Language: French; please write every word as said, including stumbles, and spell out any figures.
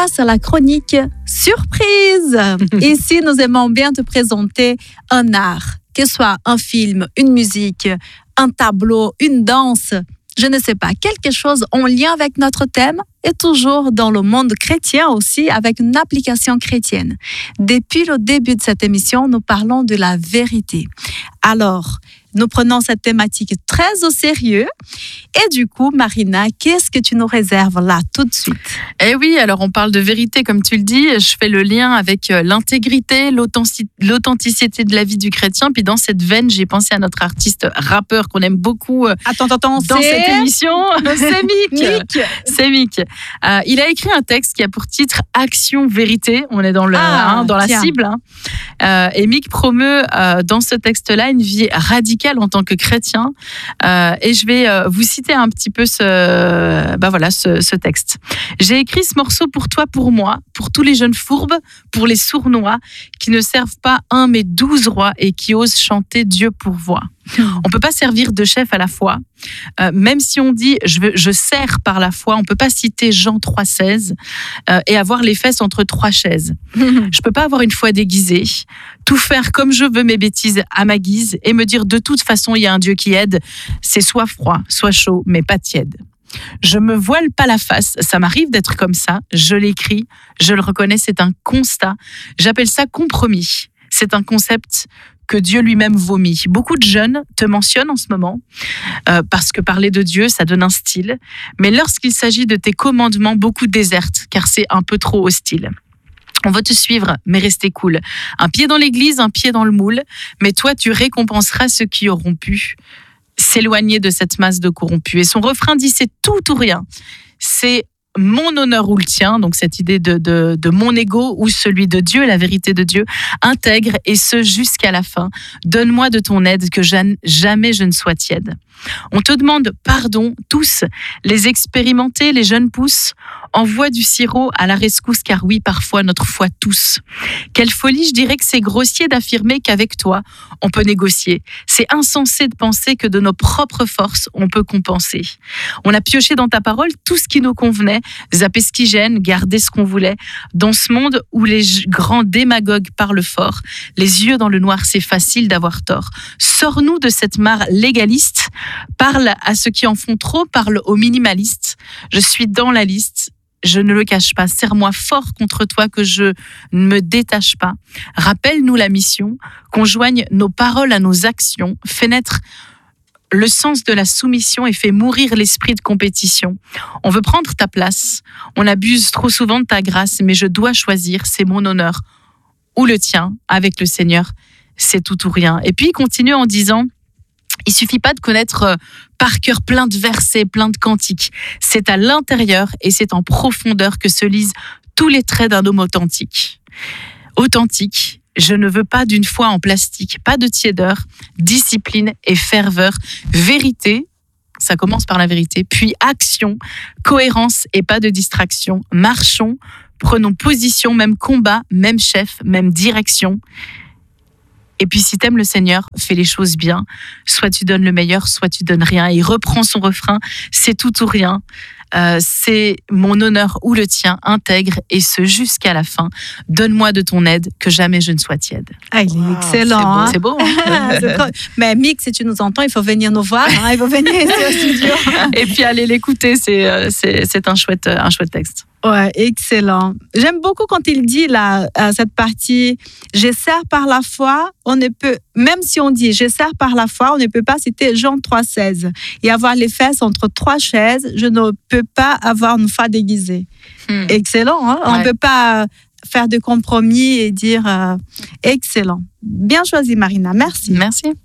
passe à la chronique surprise. Ici, nous aimons bien te présenter un art, que ce soit un film, une musique, un tableau, une danse, je ne sais pas, quelque chose en lien avec notre thème et toujours dans le monde chrétien aussi avec une application chrétienne. Depuis le début de cette émission, nous parlons de la vérité. Alors, nous prenons cette thématique très au sérieux. Et du coup, Marina, qu'est-ce que tu nous réserves là tout de suite ? Eh oui, alors on parle de vérité, comme tu le dis. Je fais le lien avec l'intégrité, l'authenticité de la vie du chrétien. Puis dans cette veine, j'ai pensé à notre artiste rappeur qu'on aime beaucoup attends, attends, dans c'est... cette émission. C'est Mick. Mick. C'est Mick. Euh, il a écrit un texte qui a pour titre « Action, vérité ». On est dans, le, ah, hein, dans la cible. Hein. Euh, et Mick promeut euh, dans ce texte-là une vie radicale en tant que chrétien. Euh, et je vais euh, vous citer un petit peu ce, bah voilà, ce, ce texte. J'ai écrit ce morceau pour toi, pour moi, pour tous les jeunes fourbes, pour les sournois qui ne servent pas un mais douze rois et qui osent chanter Dieu pourvoit. On peut pas servir deux chefs à la fois. Euh, même si on dit je, veux, je sers par la foi, on peut pas citer Jean trois seize euh, et avoir les fesses entre trois chaises. Je peux pas avoir une foi déguisée, tout faire comme je veux mes bêtises à ma guise et me dire de toute façon il y a un Dieu qui aide. C'est soit froid, soit chaud, mais pas tiède. Je me voile pas la face, ça m'arrive d'être comme ça, je l'écris, je le reconnais, c'est un constat. J'appelle ça compromis. C'est un concept que Dieu lui-même vomit. Beaucoup de jeunes te mentionnent en ce moment euh, parce que parler de Dieu, ça donne un style. Mais lorsqu'il s'agit de tes commandements, beaucoup désertent car c'est un peu trop hostile. On veut te suivre, mais rester cool. Un pied dans l'église, un pied dans le moule. Mais toi, tu récompenseras ceux qui auront pu s'éloigner de cette masse de corrompus. Et son refrain dit c'est tout ou rien. C'est mon honneur ou le tien, donc cette idée de, de, de mon ego ou celui de Dieu, la vérité de Dieu, intègre et ce jusqu'à la fin. Donne-moi de ton aide que jamais je ne sois tiède. On te demande pardon, tous, les expérimentés, les jeunes pousses, envoie du sirop à la rescousse, car oui, parfois notre foi tous. Quelle folie, je dirais que c'est grossier d'affirmer qu'avec toi, on peut négocier. C'est insensé de penser que de nos propres forces, on peut compenser. On a pioché dans ta parole tout ce qui nous convenait, zappé ce qui gêne, gardé ce qu'on voulait. Dans ce monde où les grands démagogues parlent fort, les yeux dans le noir, c'est facile d'avoir tort. Sors-nous de cette mare légaliste. Parle à ceux qui en font trop, parle aux minimalistes. Je suis dans la liste, je ne le cache pas. Serre-moi fort contre toi que je ne me détache pas. Rappelle-nous la mission, qu'on joigne nos paroles à nos actions. Fais naître le sens de la soumission et fais mourir l'esprit de compétition. On veut prendre ta place. On abuse trop souvent de ta grâce, mais je dois choisir, c'est mon honneur. Ou le tien, avec le Seigneur, c'est tout ou rien. Et puis il continue en disant... Il suffit pas de connaître par cœur plein de versets, plein de cantiques. C'est à l'intérieur et c'est en profondeur que se lisent tous les traits d'un homme authentique. Authentique, je ne veux pas d'une foi en plastique, pas de tiédeur, discipline et ferveur. Vérité, ça commence par la vérité, puis action, cohérence et pas de distraction. Marchons, prenons position, même combat, même chef, même direction. Et puis si t'aimes le Seigneur, fais les choses bien. Soit tu donnes le meilleur, soit tu donnes rien. Et il reprend son refrain, c'est tout ou rien. Euh, c'est mon honneur ou le tien, intègre et ce jusqu'à la fin. Donne-moi de ton aide, que jamais je ne sois tiède. Ah, il est wow, excellent. C'est beau, hein. C'est beau. Hein. C'est trop... Mais Mick, si tu nous entends, il faut venir nous voir. Hein, il faut venir ici au studio. Et puis aller l'écouter, c'est, c'est, c'est un, chouette, un chouette texte. Ouais, excellent. J'aime beaucoup quand il dit là, cette partie, je sers par la foi, on ne peut, même si on dit je sers par la foi, on ne peut pas citer Jean trois seize et avoir les fesses entre trois chaises, je ne peux pas avoir une foi déguisée. Hmm. Excellent, hein? On ne ouais. peut pas faire de compromis et dire euh, excellent. Bien choisi, Marina, merci. Merci.